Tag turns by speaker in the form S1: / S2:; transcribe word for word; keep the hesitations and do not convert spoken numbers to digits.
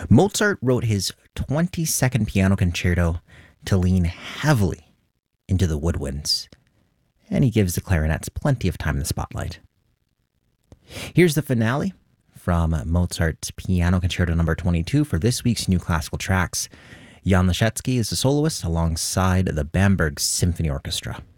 S1: Mozart wrote his twenty-second piano concerto to lean heavily into the woodwinds, and he gives the clarinets plenty of time in the spotlight. Here's the finale from Mozart's Piano Concerto number twenty-two for this week's New Classical Tracks. Jan Leschetski is the soloist alongside the Bamberg Symphony Orchestra.